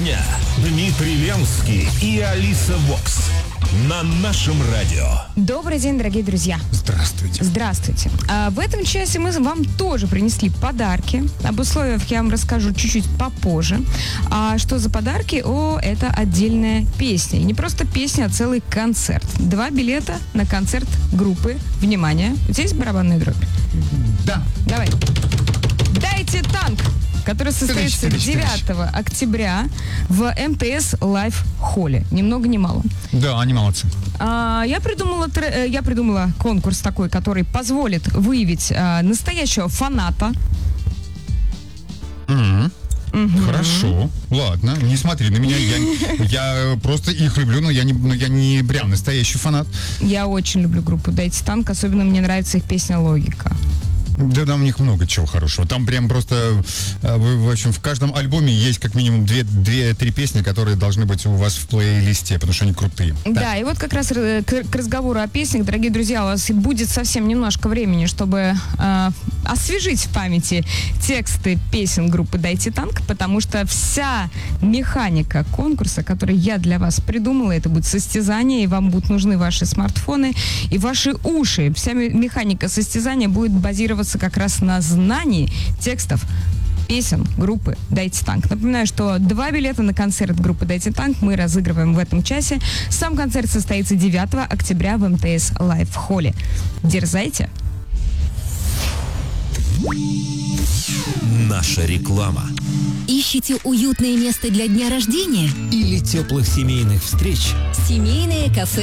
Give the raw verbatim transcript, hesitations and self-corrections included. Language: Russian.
дня Дмитрий Ленский и Алиса Вокс на нашем радио. Добрый день, дорогие друзья. Здравствуйте. Здравствуйте. А в этом часе мы вам тоже принесли подарки. Об условиях я вам расскажу чуть-чуть попозже. А что за подарки? О, это отдельная песня. И не просто песня, а целый концерт. Два билета на концерт группы. Внимание. У тебя есть барабанная дробь? Да. Давай. «Дайте танк», который состоится Тысяч, тысяч, девятого октября в эм тэ эс Live Холле. Ни много ни мало. Да, они молодцы. А, я придумала, тр- я придумала конкурс такой, который позволит выявить а, настоящего фаната. М-м. Угу. Хорошо, ладно, не смотри на меня, я, я просто их люблю, но я не, но я не прям настоящий фанат. Я очень люблю группу «Дайте танк», особенно мне нравится их песня «Логика». Да, там у них много чего хорошего. Там прям просто, в общем, в каждом альбоме есть как минимум две-три песни, которые должны быть у вас в плейлисте, потому что они крутые. Да, да, и вот как раз к, к разговору о песнях, дорогие друзья, у вас будет совсем немножко времени, чтобы э, освежить в памяти тексты песен группы «Дайте танк», потому что вся механика конкурса, который я для вас придумала, это будет состязание, и вам будут нужны ваши смартфоны и ваши уши. Вся механика состязания будет базироваться как раз на знании текстов песен группы «Дайте танк». Напоминаю, что два билета на концерт группы «Дайте танк» мы разыгрываем в этом часе. Сам концерт состоится девятого октября в эм тэ эс Live Холле. Дерзайте! Наша реклама. Ищете уютное место для дня рождения? Или теплых семейных встреч? Семейное кафе